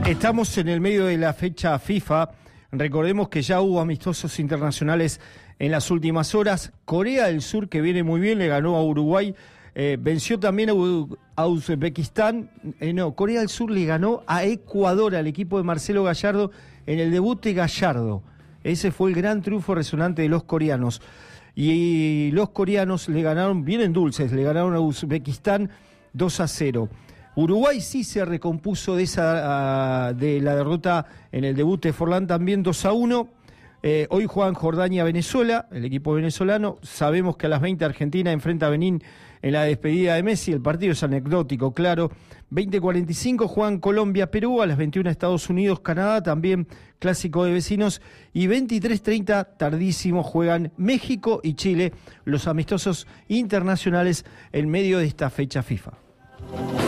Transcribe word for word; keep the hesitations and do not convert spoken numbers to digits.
Estamos en el medio de la fecha FIFA. Recordemos que ya hubo amistosos internacionales en las últimas horas. Corea del Sur, que viene muy bien, le ganó a Uruguay. Eh, venció también a, U a Uzbekistán. Eh, no, Corea del Sur le ganó a Ecuador, al equipo de Marcelo Gallardo, en el debut de Gallardo. Ese fue el gran triunfo resonante de los coreanos. Y los coreanos le ganaron, vienen dulces, le ganaron a Uzbekistán dos a cero. Uruguay sí se recompuso de esa de la derrota en el debut de Forlán, también dos a uno. Eh, hoy juegan Jordania-Venezuela, el equipo venezolano. Sabemos que a las veinte Argentina enfrenta a Benín en la despedida de Messi. El partido es anecdótico, claro. veinte cuarenta y cinco juegan Colombia-Perú, a las veintiuna Estados Unidos-Canadá, también clásico de vecinos. Y veintitrés treinta, tardísimo, juegan México y Chile, los amistosos internacionales en medio de esta fecha FIFA.